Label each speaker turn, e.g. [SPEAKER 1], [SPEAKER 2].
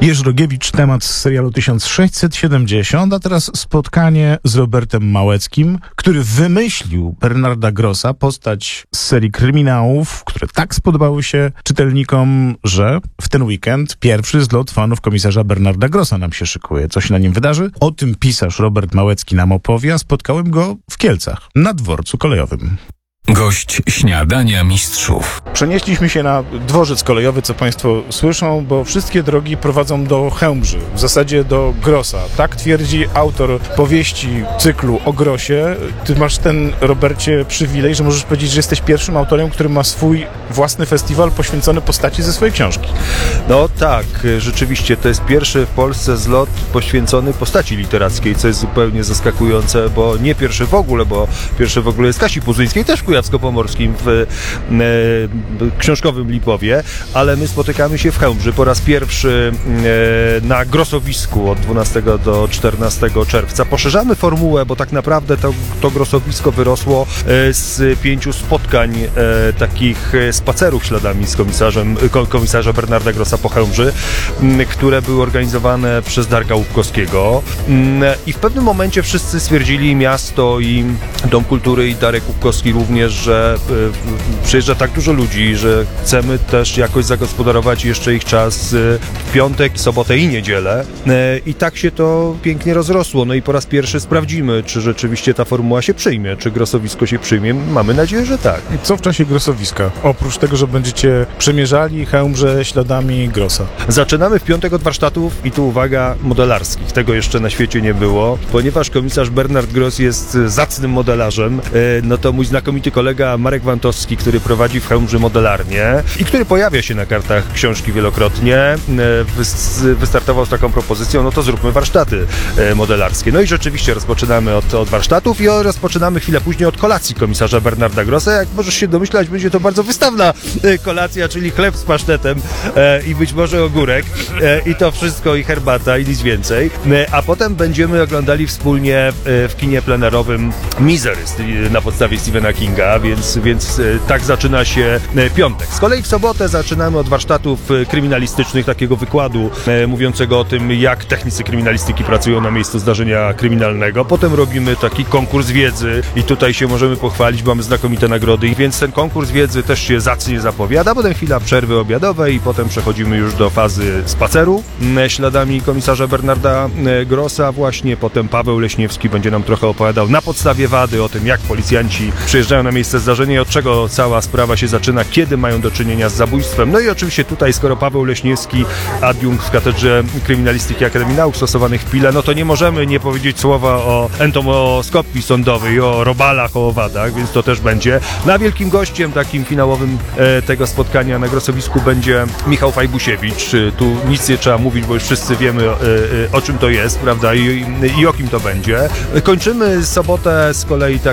[SPEAKER 1] Jerzy Rogiewicz, temat z serialu 1670, a teraz spotkanie z Robertem Małeckim, który wymyślił Bernarda Grossa, postać z serii kryminałów, które tak spodobały się czytelnikom, że w ten weekend pierwszy zlot fanów komisarza Bernarda Grossa nam się szykuje. Co się na nim wydarzy? O tym pisarz Robert Małecki nam opowie, a spotkałem go w Kielcach, na dworcu kolejowym.
[SPEAKER 2] Gość Śniadania Mistrzów.
[SPEAKER 1] Przenieśliśmy się na dworzec kolejowy, co Państwo słyszą, bo wszystkie drogi prowadzą do Chełmży, w zasadzie do Grossa. Tak twierdzi autor powieści cyklu o Grossie. Ty masz ten, Robercie, przywilej, że możesz powiedzieć, że jesteś pierwszym autorem, który ma swój własny festiwal poświęcony postaci ze swojej książki.
[SPEAKER 3] No tak, rzeczywiście to jest pierwszy w Polsce zlot poświęcony postaci literackiej, co jest zupełnie zaskakujące, bo nie pierwszy w ogóle, bo pierwszy w ogóle jest Kasi Puzyńskiej, też w Kujawsko-Pomorskim w książkowym Lipowie, ale my spotykamy się w Chełmży po raz pierwszy na Grossowisku od 12 do 14 czerwca. Poszerzamy formułę, bo tak naprawdę to Grossowisko wyrosło z 5 spotkań, takich spacerów śladami z komisarza Bernarda Grossa po Chełmży, które były organizowane przez Darka Łupkowskiego. I w pewnym momencie wszyscy stwierdzili, miasto i Dom Kultury i Darek Łupkowski również, że przyjeżdża tak dużo ludzi, że chcemy też jakoś zagospodarować jeszcze ich czas w piątek, sobotę i niedzielę. I tak się to pięknie rozrosło. No i po raz pierwszy sprawdzimy, czy rzeczywiście ta formuła się przyjmie, czy Grossowisko się przyjmie. Mamy nadzieję, że tak.
[SPEAKER 1] I co w czasie Grossowiska? Oprócz tego, że będziecie przemierzali Chełmże śladami Grossa.
[SPEAKER 3] Zaczynamy w piątek od warsztatów i tu uwaga, modelarskich. Tego jeszcze na świecie nie było. Ponieważ komisarz Bernard Gross jest zacnym modelarzem, no to mój znakomity kolega Marek Wantowski, który prowadzi w Chełmży modelarnię i który pojawia się na kartach książki wielokrotnie, wystartował z taką propozycją, no to zróbmy warsztaty modelarskie. No i rzeczywiście rozpoczynamy od warsztatów i rozpoczynamy chwilę później od kolacji komisarza Bernarda Grossa. Jak możesz się domyślać, będzie to bardzo wystawna kolacja, czyli chleb z pasztetem i być może ogórek i to wszystko, i herbata, i nic więcej. A potem będziemy oglądali wspólnie w kinie plenerowym Misery na podstawie Stephena Kinga, więc tak zaczyna się piątek. Z kolei w sobotę zaczynamy od warsztatów kryminalistycznych, takiego wykładu mówiącego o tym, jak technicy kryminalistyki pracują na miejscu zdarzenia kryminalnego. Potem robimy taki konkurs wiedzy i tutaj się możemy pochwalić, mamy znakomite nagrody, więc ten konkurs wiedzy też się zacnie zapowiada. Potem chwila przerwy obiadowej i potem przechodzimy już do fazy spaceru śladami komisarza Bernarda Grossa właśnie. Potem Paweł Leśniewski będzie nam trochę opowiadał na podstawie Wady o tym, jak policjanci przyjeżdżają na miejsce zdarzenia i od czego cała sprawa się zaczyna, kiedy mają do czynienia z zabójstwem. No i oczywiście tutaj, skoro Paweł Leśniewski, adiunkt w Katedrze Kryminalistyki Akademii Nauk Stosowanych w Pile, no to nie możemy nie powiedzieć słowa o entomoskopii sądowej, o robalach, o owadach, więc to też będzie. Na wielkim gościem takim finałowym tego spotkania na Grossowisku będzie Michał Fajbusiewicz. Tu nic nie trzeba mówić, bo już wszyscy wiemy, o czym to jest, prawda, i o kim to będzie. Kończymy sobotę z kolei